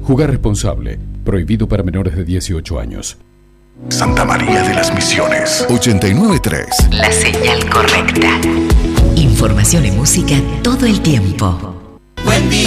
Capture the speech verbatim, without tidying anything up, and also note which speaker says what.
Speaker 1: Jugar responsable. Prohibido para menores de dieciocho años.
Speaker 2: Santa María de las Misiones, ochenta y nueve punto tres.
Speaker 3: La señal correcta. Información y música todo el tiempo. Buen día.